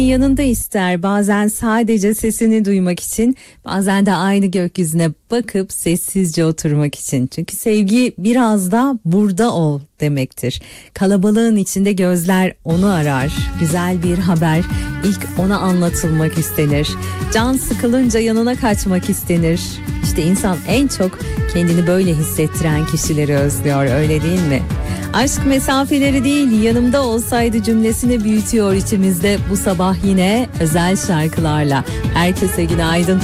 yanında ister, bazen sadece sesini duymak için, bazen de aynı gökyüzüne bakıp sessizce oturmak için. Çünkü sevgi biraz da burada ol demektir. Kalabalığın içinde gözler onu arar. Güzel bir haber ilk ona anlatılmak istenir. Can sıkılınca yanına kaçmak istenir. İşte insan en çok kendini böyle hissettiren kişileri özlüyor, öyle değil mi? Aşk mesafeleri değil, yanımda olsaydı cümlesini büyütüyor içimizde bu sabah yine özel şarkılarla. Herkese günaydın.